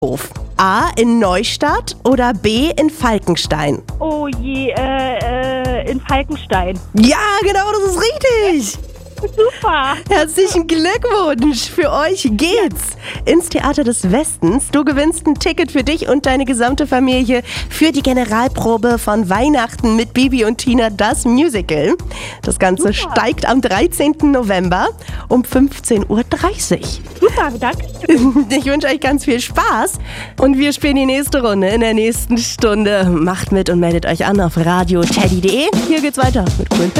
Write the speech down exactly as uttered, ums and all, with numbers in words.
Hof? A. in Neustadt oder B. in Falkenstein? Oh je, äh, äh, in Falkenstein. Ja, genau, das ist richtig. Super. Herzlichen Glückwunsch. Für euch geht's ins Theater des Westens. Du gewinnst ein Ticket für dich und deine gesamte Familie für die Generalprobe von Weihnachten mit Bibi und Tina, das Musical. Das Ganze Super. steigt am dreizehnten November um fünfzehn Uhr dreißig. Super, danke. Ich wünsche euch ganz viel Spaß und wir spielen die nächste Runde in der nächsten Stunde. Macht mit und meldet euch an auf radio teddy punkt de. Hier geht's weiter mit Quint